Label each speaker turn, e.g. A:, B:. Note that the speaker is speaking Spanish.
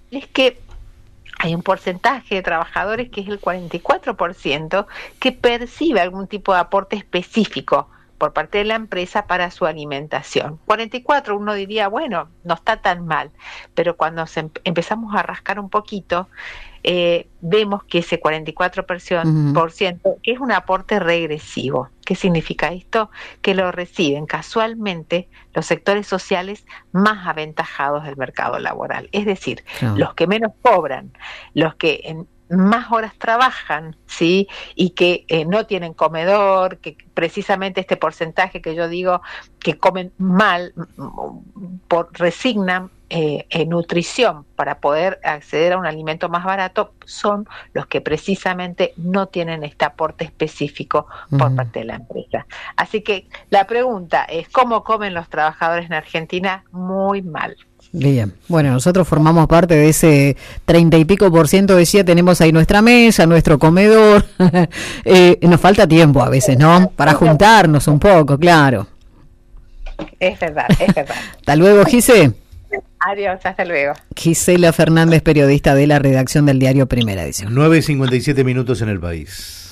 A: es que hay un porcentaje de trabajadores que es el 44% que percibe algún tipo de aporte específico por parte de la empresa para su alimentación. 44, uno diría, bueno, no está tan mal, pero cuando empezamos a rascar un poquito, vemos que ese 44% que es un aporte regresivo. ¿Qué significa esto? Que lo reciben casualmente los sectores sociales más aventajados del mercado laboral, es decir, los que menos cobran, los que en más horas trabajan, ¿sí? Y que no tienen comedor, que precisamente este porcentaje que yo digo que comen mal, resignan nutrición para poder acceder a un alimento más barato, son los que precisamente no tienen este aporte específico por parte de la empresa. Así que la pregunta es, ¿cómo comen los trabajadores en Argentina? Muy mal.
B: Bien, bueno, nosotros formamos parte de ese 30 y pico %, decía, tenemos ahí nuestra mesa, nuestro comedor, nos falta tiempo a veces, ¿no? Para juntarnos un poco, claro.
A: Es verdad.
B: Hasta luego, Gise.
A: Adiós, hasta luego.
B: Gisela Fernández, periodista de la redacción del diario Primera Edición.
C: 9:57 en el país.